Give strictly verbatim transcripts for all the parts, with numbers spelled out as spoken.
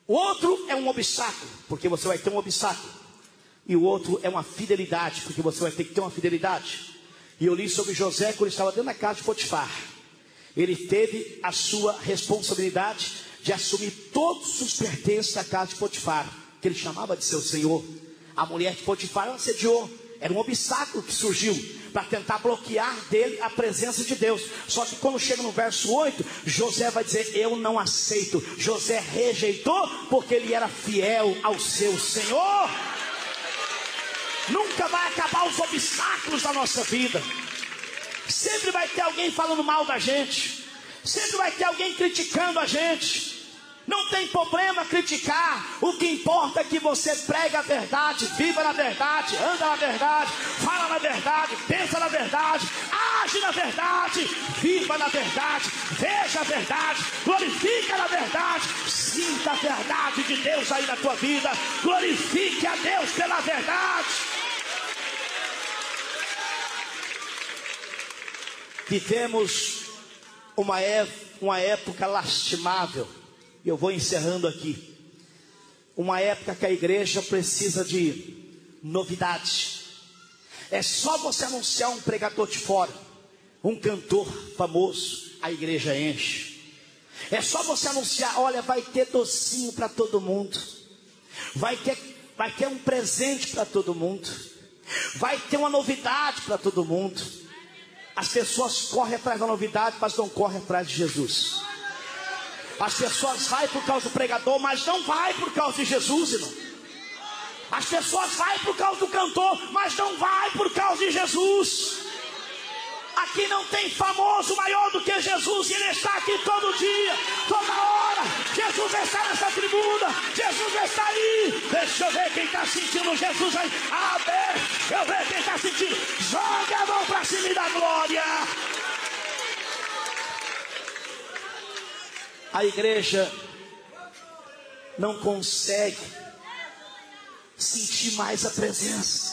O outro é um obstáculo, porque você vai ter um obstáculo. E o outro é uma fidelidade, porque você vai ter que ter uma fidelidade. E eu li sobre José quando ele estava dentro da casa de Potifar. Ele teve a sua responsabilidade de assumir todos os pertences da casa de Potifar, que ele chamava de seu senhor. A mulher de Potifar o assediou. Era um obstáculo que surgiu para tentar bloquear dele a presença de Deus. Só que quando chega no verso oito, José vai dizer: eu não aceito. José rejeitou porque ele era fiel ao seu Senhor. Nunca vai acabar os obstáculos da nossa vida. Sempre vai ter alguém falando mal da gente. Sempre vai ter alguém criticando a gente. Não tem problema criticar. O que importa é que você prega a verdade, viva na verdade, anda na verdade, fala na verdade, pensa na verdade, age na verdade, viva na verdade, veja a verdade, glorifica na verdade, sinta a verdade de Deus aí na tua vida, glorifique a Deus pela verdade. Vivemos uma, é, uma época lastimável. E eu vou encerrando aqui. Uma época que a igreja precisa de novidade. É só você anunciar um pregador de fora, um cantor famoso, a igreja enche. É só você anunciar: olha, vai ter docinho para todo mundo, vai ter, vai ter um presente para todo mundo, vai ter uma novidade para todo mundo. As pessoas correm atrás da novidade, mas não correm atrás de Jesus. As pessoas vai por causa do pregador, mas não vai por causa de Jesus, irmão. As pessoas vai por causa do cantor, mas não vai por causa de Jesus. Aqui não tem famoso maior do que Jesus, e Ele está aqui todo dia, toda hora. Jesus está nessa tribuna, Jesus está aí. Deixa eu ver quem está sentindo Jesus aí. Amém. Deixa eu ver quem está sentindo. Joga a mão para cima e dá glória. A igreja não consegue sentir mais a presença.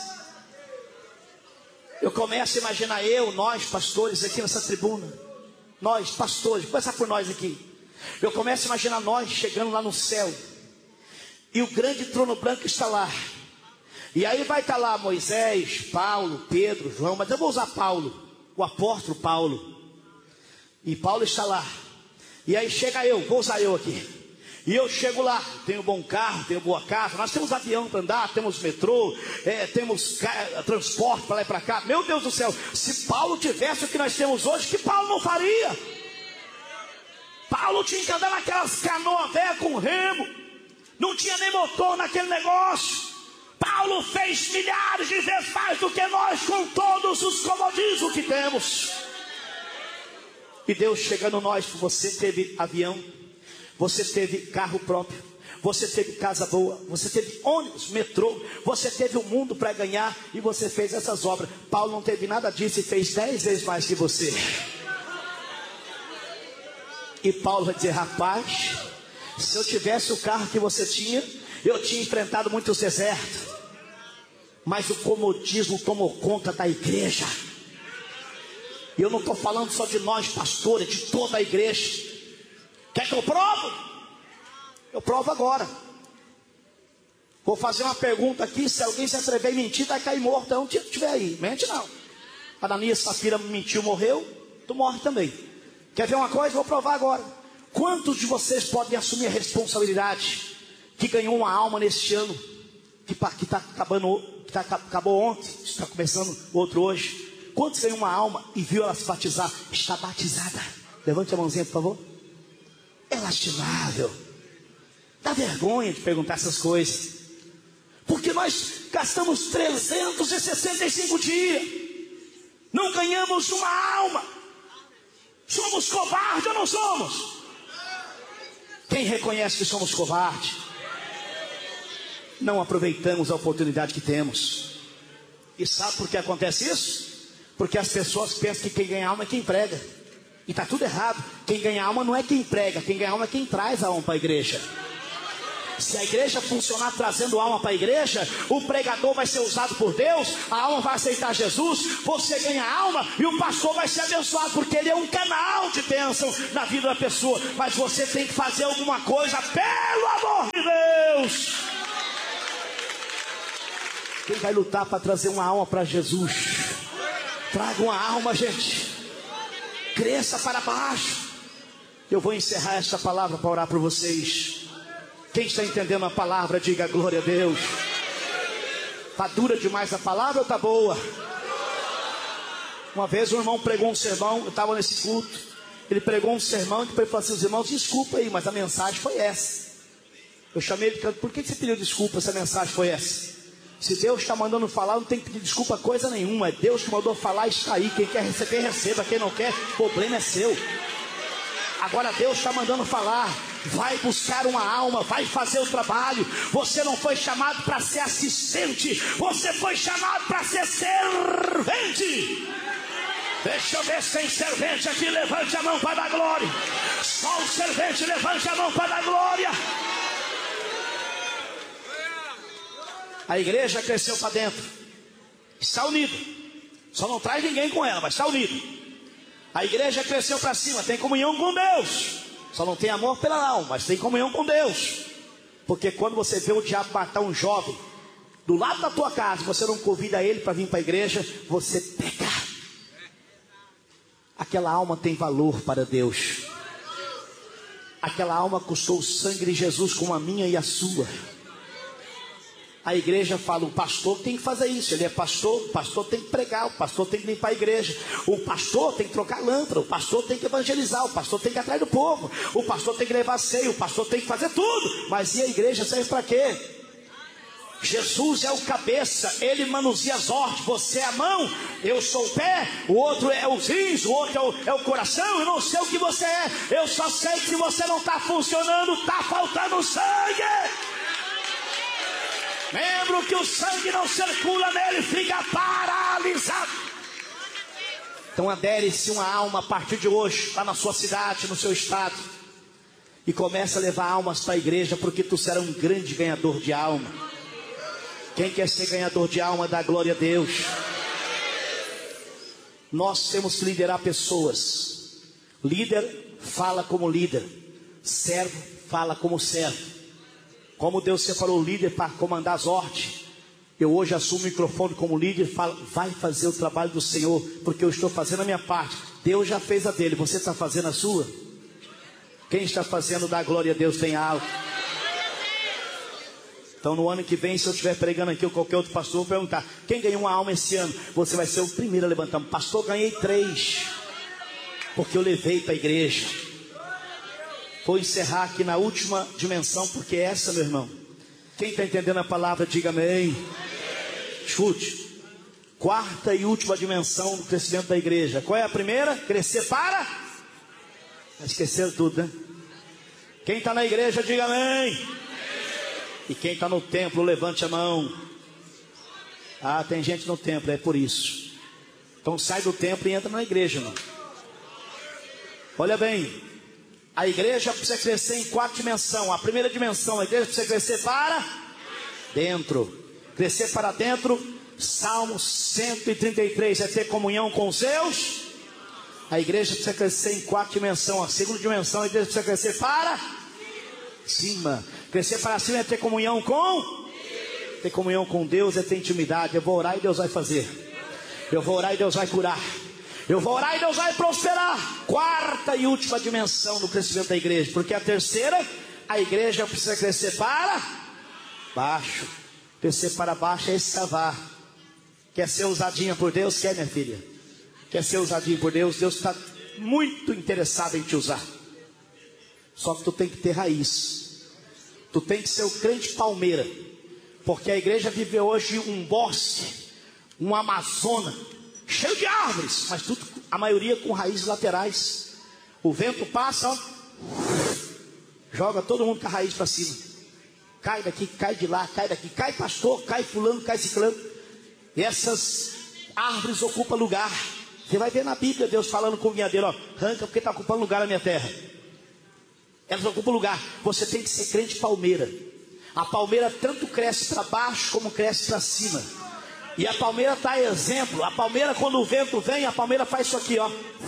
Eu começo a imaginar eu, nós pastores aqui nessa tribuna, nós pastores, começar por nós aqui. Eu começo a imaginar nós chegando lá no céu, e o grande trono branco está lá. E aí vai estar lá Moisés, Paulo, Pedro, João, mas eu vou usar Paulo, o apóstolo Paulo. E Paulo está lá. E aí chega eu, vou usar eu aqui. E eu chego lá, tenho bom carro, tenho boa casa, nós temos avião para andar, temos metrô, é, temos transporte para lá e para cá. Meu Deus do céu, se Paulo tivesse o que nós temos hoje, que Paulo não faria? Paulo tinha que andar naquelas canoas velhas com remo, não tinha nem motor naquele negócio. Paulo fez milhares de vezes mais do que nós, com todos os comodismos que temos. E Deus chegando nós, você teve avião, você teve carro próprio, você teve casa boa, você teve ônibus, metrô, você teve o mundo para ganhar, e você fez essas obras. Paulo não teve nada disso e fez dez vezes mais que você. E Paulo vai dizer: rapaz, se eu tivesse o carro que você tinha, eu tinha enfrentado muitos desertos, mas o comodismo tomou conta da igreja. E eu não estou falando só de nós pastores, de toda a igreja. Quer que eu provo? Eu provo agora. Vou fazer uma pergunta aqui. Se alguém se atrever a mentir, vai cair morto. Então, se tiver aí, mente não. Ananias, Safira mentiu, morreu, tu morre também. Quer ver uma coisa? Vou provar agora. Quantos de vocês podem assumir a responsabilidade que ganhou uma alma neste ano, que está acabando, que tá, acabou ontem, está começando outro hoje? Quantos ganhou uma alma e viu ela se batizar? Está batizada. Levante a mãozinha, por favor. É lastimável. Dá vergonha de perguntar essas coisas. Porque nós gastamos trezentos e sessenta e cinco dias. Não ganhamos uma alma. Somos covardes ou não somos? Quem reconhece que somos covardes? Não aproveitamos a oportunidade que temos. E sabe por que acontece isso? Porque as pessoas pensam que quem ganha alma é quem prega. E está tudo errado. Quem ganha alma não é quem prega. Quem ganha alma é quem traz a alma para a igreja. Se a igreja funcionar trazendo alma para a igreja, o pregador vai ser usado por Deus, a alma vai aceitar Jesus, você ganha alma e o pastor vai ser abençoado, porque ele é um canal de bênção na vida da pessoa. Mas você tem que fazer alguma coisa, pelo amor de vai lutar para trazer uma alma para Jesus. Traga uma alma, gente. Cresça para baixo. Eu vou encerrar esta palavra para orar por vocês. Quem está entendendo a palavra, diga glória a Deus. Está dura demais a palavra ou está boa? Uma vez um irmão pregou um sermão, eu estava nesse culto. Ele pregou um sermão e depois falou assim: os irmãos, desculpa aí, mas a mensagem foi essa. Eu chamei ele de canto: por que você pediu desculpa se a mensagem foi essa? Se Deus está mandando falar, não tem que pedir desculpa coisa nenhuma. É Deus que mandou falar, está aí. Quem quer receber, receba. Quem não quer, o problema é seu. Agora Deus está mandando falar. Vai buscar uma alma, vai fazer o trabalho. Você não foi chamado para ser assistente, você foi chamado para ser servente. Deixa eu ver se tem servente aqui. Levante a mão para dar glória. Só o servente, levante a mão para dar glória. A igreja cresceu para dentro, está unido. Só não traz ninguém com ela, mas está unido. A igreja cresceu para cima, tem comunhão com Deus. Só não tem amor pela alma, mas tem comunhão com Deus. Porque quando você vê o diabo matar um jovem do lado da tua casa, você não convida ele para vir para a igreja, você peca. Aquela alma tem valor para Deus. Aquela alma custou o sangue de Jesus como a minha e a sua. A igreja fala: o pastor tem que fazer isso. Ele é pastor, o pastor tem que pregar, o pastor tem que limpar a igreja, o pastor tem que trocar lâmpada, o pastor tem que evangelizar, o pastor tem que ir atrás do povo, o pastor tem que levar ceia, o pastor tem que fazer tudo. Mas e a igreja serve para quê? Jesus é o cabeça, ele manuseia as ordens. Você é a mão, eu sou o pé, o outro é os rins, o outro é o, é o coração. Eu não sei o que você é, eu só sei que se você não está funcionando, está faltando sangue. Membro que o sangue não circula nele fica paralisado. Então adere-se uma alma a partir de hoje, lá na sua cidade, no seu estado, e começa a levar almas para a igreja, porque tu será um grande ganhador de alma. Quem quer ser ganhador de alma, dá glória a Deus. Nós temos que liderar pessoas. Líder fala como líder, servo fala como servo. Como Deus separou o líder para comandar as ordens, eu hoje assumo o microfone como líder e falo: vai fazer o trabalho do Senhor, porque eu estou fazendo a minha parte. Deus já fez a dele, você está fazendo a sua? Quem está fazendo, dá glória a Deus, tem algo. Então no ano que vem, se eu estiver pregando aqui ou qualquer outro pastor, eu vou perguntar: quem ganhou uma alma esse ano? Você vai ser o primeiro a levantar. Pastor, ganhei três, porque eu levei para a igreja. Vou encerrar aqui na última dimensão, porque essa, meu irmão, quem está entendendo a palavra, diga amém. Chute. Quarta e última dimensão do crescimento da igreja. Qual é a primeira? Crescer para? Esqueceram tudo, né? Quem está na igreja, diga amém. E quem está no templo, levante a mão. Ah, tem gente no templo, é por isso. Então sai do templo e entra na igreja, irmão. Olha bem. A igreja precisa crescer em quatro dimensões. A primeira dimensão, a igreja precisa crescer para dentro. Crescer para dentro, Salmo cento e trinta e três, é ter comunhão com os seus. A igreja precisa crescer em quatro dimensões. A segunda dimensão, a igreja precisa crescer para cima. Crescer para cima é ter comunhão com ter comunhão com Deus, é ter intimidade. Eu vou orar e Deus vai fazer. Eu vou orar e Deus vai curar. Eu vou orar e Deus vai prosperar. Quarta e última dimensão do crescimento da igreja. Porque a terceira, a igreja precisa crescer para baixo. Crescer para baixo é escavar. Quer ser usadinha por Deus? Quer, minha filha? Quer ser usadinha por Deus? Deus está muito interessado em te usar. Só que tu tem que ter raiz. Tu tem que ser o crente palmeira. Porque a igreja vive hoje um bosque, um Amazônia, cheio de árvores, mas tudo, a maioria com raízes laterais. O vento passa, ó, joga todo mundo com a raiz para cima. Cai daqui, cai de lá, cai daqui, cai pastor, cai fulano, cai ciclano. E essas árvores ocupam lugar. Você vai ver na Bíblia Deus falando com o vinhadeiro, ó, arranca porque está ocupando lugar na minha terra. Elas ocupam lugar. Você tem que ser crente palmeira. A palmeira tanto cresce para baixo como cresce para cima. E a palmeira está exemplo. A palmeira, quando o vento vem, a palmeira faz isso aqui, ó.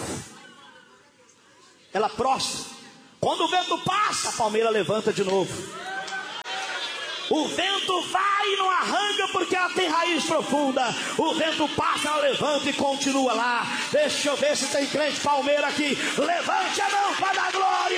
Ela prostra. Quando o vento passa, a palmeira levanta de novo. O vento vai e não arranca porque ela tem raiz profunda. O vento passa, ela levanta e continua lá. Deixa eu ver se tem crente palmeira aqui. Levante a mão para dar glória.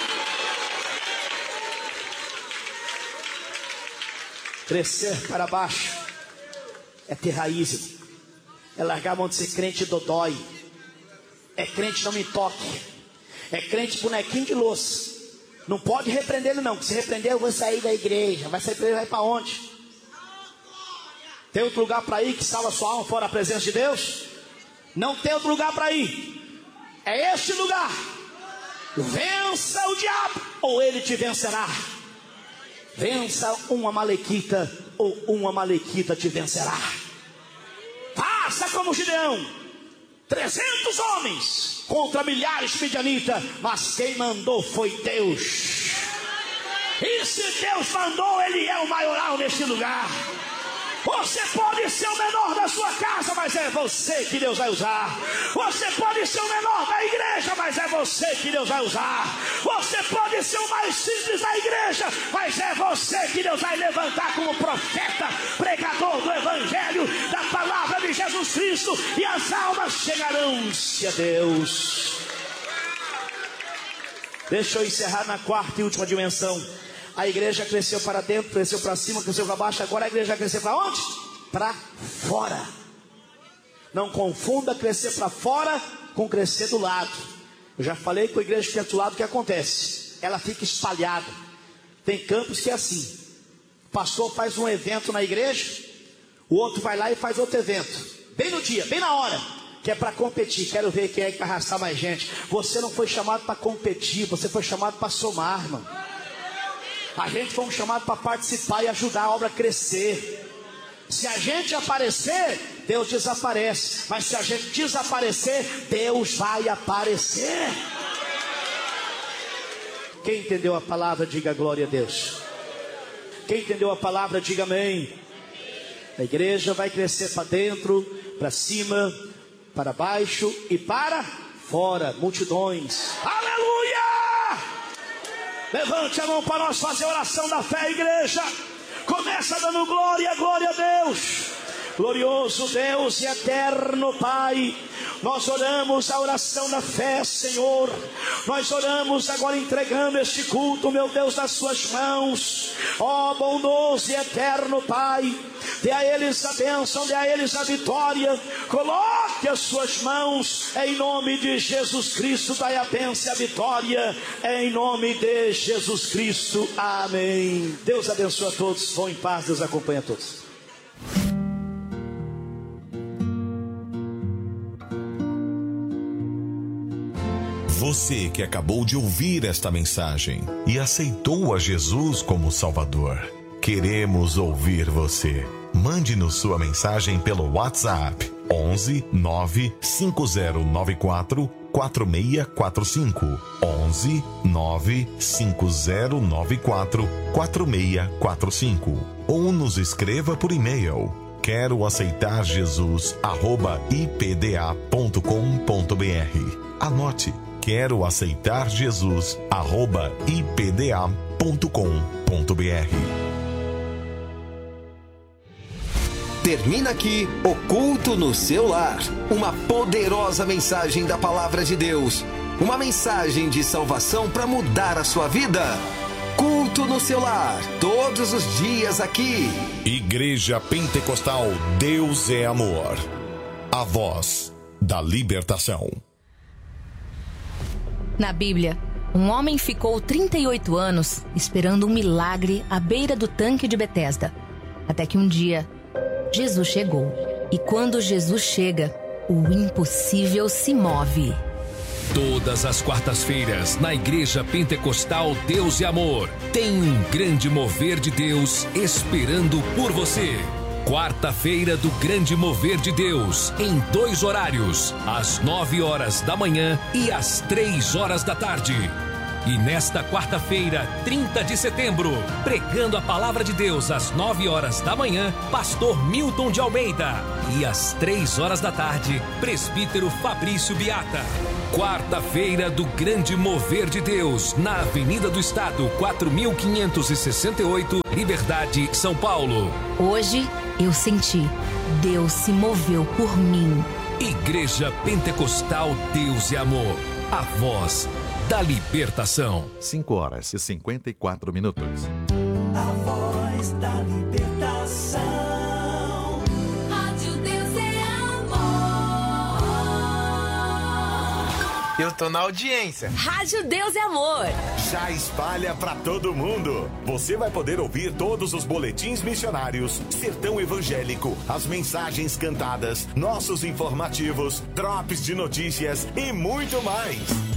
Crescer para baixo é ter raiz. É largar a mão de ser crente dodói. É crente não me toque. É crente bonequinho de louça. Não pode repreender ele não. Se repreender eu vou sair da igreja. Vai sair para ele, vai para onde? Tem outro lugar para ir que salva sua alma fora a presença de Deus? Não tem outro lugar para ir. É este lugar. Vença o diabo ou ele te vencerá. Vença uma malequita ou uma malequita te vencerá. Faça como Gideão. trezentos homens contra milhares de midianitas, mas quem mandou foi Deus. E se Deus mandou, Ele é o maioral neste lugar. Você pode ser o menor da sua casa, mas é você que Deus vai usar. Você pode ser o menor da igreja, mas é você que Deus vai usar. Você pode ser o mais simples da igreja, mas é você que Deus vai levantar como profeta, pregador do evangelho, da palavra de Jesus Cristo, e as almas chegarão-se a Deus. Deixa eu encerrar na quarta e última dimensão. A igreja cresceu para dentro, cresceu para cima, cresceu para baixo. Agora a igreja vai crescer para onde? Para fora. Não confunda crescer para fora com crescer do lado. Eu já falei que a igreja que é do lado, o que acontece? Ela fica espalhada. Tem campos que é assim. O pastor faz um evento na igreja, o outro vai lá e faz outro evento. Bem no dia, bem na hora. Que é para competir. Quero ver quem é que vai arrastar mais gente. Você não foi chamado para competir, você foi chamado para somar, irmão. A gente foi chamado para participar e ajudar a obra a crescer. Se a gente aparecer, Deus desaparece. Mas se a gente desaparecer, Deus vai aparecer. Quem entendeu a palavra, diga glória a Deus. Quem entendeu a palavra, diga amém. A igreja vai crescer para dentro, para cima, para baixo e para fora. Multidões. Aleluia! Levante a mão para nós fazer a oração da fé, igreja. Começa dando glória, glória a Deus. Glorioso Deus e eterno Pai, nós oramos a oração da fé, Senhor. Nós oramos agora entregando este culto, meu Deus, nas suas mãos. Ó bondoso e eterno Pai, dê a eles a bênção, dê a eles a vitória. Coloque as suas mãos em nome de Jesus Cristo. Dai a bênção e a vitória em nome de Jesus Cristo. Amém. Deus abençoe a todos. Vão em paz, Deus acompanha a todos. Você que acabou de ouvir esta mensagem e aceitou a Jesus como Salvador, queremos ouvir você. Mande-nos sua mensagem pelo WhatsApp onze nove cinco zero nove quatro quatro seis quatro cinco onze nove cinco zero nove quatro quatro seis quatro cinco ou nos escreva por e-mail quero aceitar Jesus arroba i p d a ponto com ponto b r. Anote, quero aceitar Jesus arroba i p d a ponto com ponto b r. Termina aqui o Culto no Seu Lar, uma poderosa mensagem da Palavra de Deus, uma mensagem de salvação para mudar a sua vida. Culto no Seu Lar, todos os dias aqui. Igreja Pentecostal Deus é Amor, a voz da libertação. Na Bíblia, um homem ficou trinta e oito anos esperando um milagre à beira do tanque de Betesda, até que um dia Jesus chegou. E quando Jesus chega, o impossível se move. Todas as quartas-feiras, na Igreja Pentecostal Deus e Amor, tem um grande mover de Deus esperando por você. Quarta-feira do Grande Mover de Deus, em dois horários, às nove horas da manhã e às três horas da tarde. E nesta quarta-feira, trinta de setembro, pregando a palavra de Deus às nove horas da manhã, pastor Milton de Almeida. E às três horas da tarde, presbítero Fabrício Biata. Quarta-feira do Grande Mover de Deus, na Avenida do Estado, quatro mil quinhentos e sessenta e oito, Liberdade, São Paulo. Hoje eu senti, Deus se moveu por mim. Igreja Pentecostal Deus e Amor, a voz da libertação. cinco horas e cinquenta e quatro minutos. A voz da libertação. Rádio Deus é Amor. Eu tô na audiência. Rádio Deus é Amor. Já espalha pra todo mundo. Você vai poder ouvir todos os boletins missionários, Sertão Evangélico, as mensagens cantadas, nossos informativos, drops de notícias e muito mais.